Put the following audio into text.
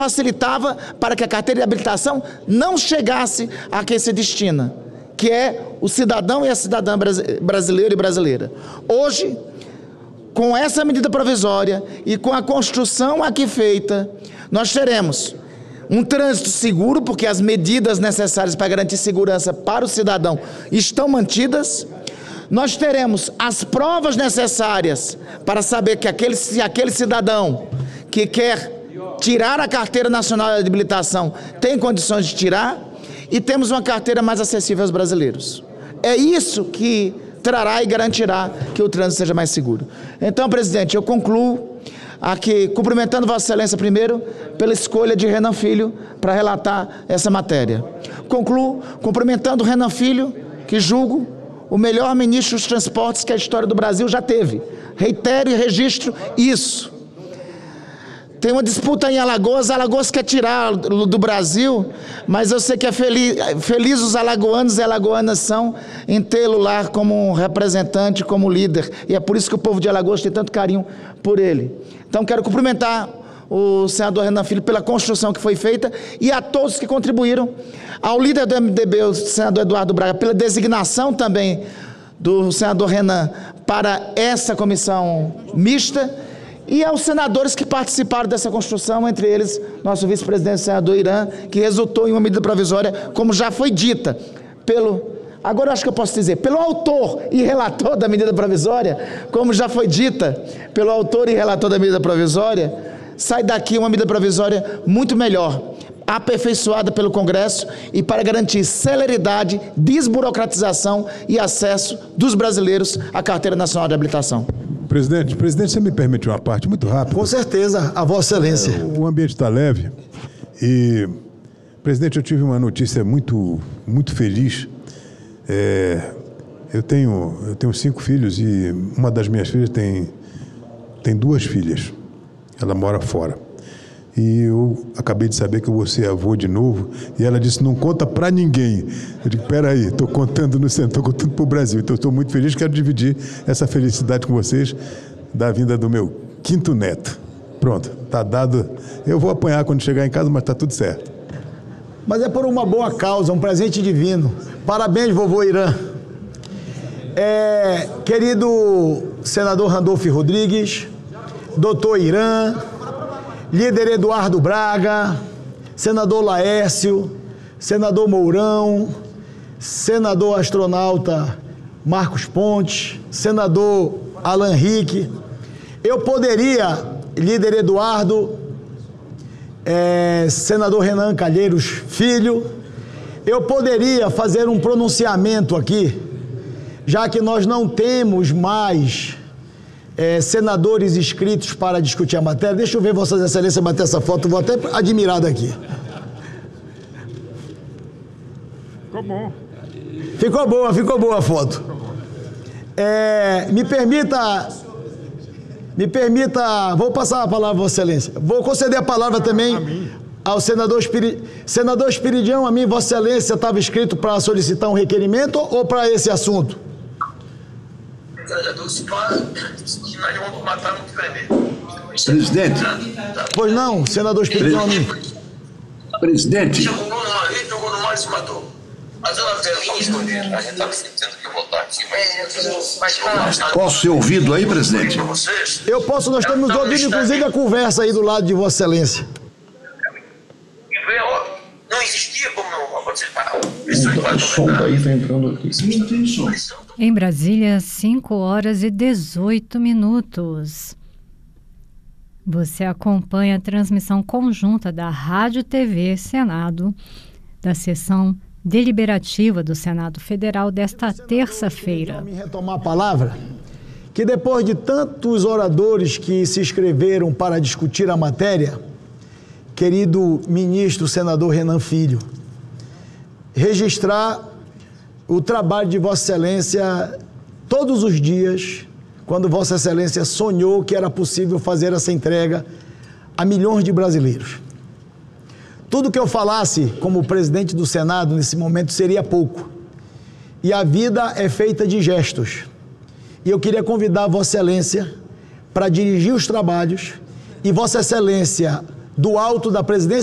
facilitava para que a carteira de habilitação não chegasse a quem se destina, que é o cidadão e a cidadã brasileiro e brasileira. Hoje, com essa medida provisória e com a construção aqui feita, nós teremos um trânsito seguro, porque as medidas necessárias para garantir segurança para o cidadão estão mantidas. Nós teremos as provas necessárias para saber que aquele cidadão que quer tirar a carteira nacional de habilitação tem condições de tirar, e temos uma carteira mais acessível aos brasileiros. É isso que trará e garantirá que o trânsito seja mais seguro. Então, presidente, eu concluo aqui cumprimentando Vossa Excelência primeiro pela escolha de Renan Filho para relatar essa matéria. Concluo cumprimentando Renan Filho, que julgo o melhor ministro dos transportes que a história do Brasil já teve. Reitero e registro isso. Tem uma disputa em Alagoas quer tirar do Brasil, mas eu sei que é feliz os alagoanos e alagoanas são em tê-lo lá como representante, como líder, e é por isso que o povo de Alagoas tem tanto carinho por ele. Então quero cumprimentar o senador Renan Filho pela construção que foi feita e a todos que contribuíram, ao líder do MDB, o senador Eduardo Braga, pela designação também do senador Renan para essa comissão mista, e aos senadores que participaram dessa construção, entre eles nosso vice-presidente, senador Irã, que resultou em uma medida provisória, como já foi dita, agora eu acho que eu posso dizer, pelo autor e relator da medida provisória, como já foi dita pelo autor e relator da medida provisória, sai daqui uma medida provisória muito melhor, aperfeiçoada pelo Congresso e para garantir celeridade, desburocratização e acesso dos brasileiros à Carteira Nacional de Habilitação. Presidente, você me permite uma parte muito rápida? Com certeza, a Vossa Excelência. O ambiente está leve e, presidente, eu tive uma notícia muito feliz. Eu tenho 5 filhos e uma das minhas filhas tem 2 filhas. Ela mora fora. E eu acabei de saber que eu vou ser avô de novo. E ela disse, não conta para ninguém. Eu digo, peraí, estou contando no centro, estou contando para o Brasil. Então estou muito feliz, quero dividir essa felicidade com vocês da vinda do meu 5º neto. Pronto, está dado. Eu vou apanhar quando chegar em casa, mas está tudo certo. Mas é por uma boa causa, um presente divino. Parabéns, vovô Irã. Querido senador Randolfo Rodrigues, doutor Irã, líder Eduardo Braga, senador Laércio, senador Mourão, senador astronauta Marcos Pontes, senador Alan Rick. Eu poderia, líder Eduardo, senador Renan Calheiros Filho, eu poderia fazer um pronunciamento aqui, já que nós não temos mais senadores inscritos para discutir a matéria. Deixa eu ver Vossa Excelência bater essa foto, vou até admirar daqui. Ficou bom. Ficou boa a foto. Me permita, vou passar a palavra a Vossa Excelência. Vou conceder a palavra também ao senador Espiridião. A mim, Vossa Excelência, estava inscrito para solicitar um requerimento ou para esse assunto? Presidente. Pois não, senador Espiridião a mim. Presidente. Posso ser ouvido aí, presidente? Eu posso, nós estamos ouvindo inclusive a conversa aí do lado de Vossa Excelência. Não existia como O som daí está entrando aqui. Não tem som. Em Brasília, 5h18. Você acompanha a transmissão conjunta da Rádio TV Senado, da sessão deliberativa do Senado Federal desta terça-feira. Me retomar a palavra, que depois de tantos oradores que se inscreveram para discutir a matéria, querido ministro senador Renan Filho, registrar o trabalho de Vossa Excelência todos os dias, quando Vossa Excelência sonhou que era possível fazer essa entrega a milhões de brasileiros. Tudo que eu falasse como presidente do Senado nesse momento seria pouco. E a vida é feita de gestos. E eu queria convidar Vossa Excelência para dirigir os trabalhos e Vossa Excelência do alto da presidência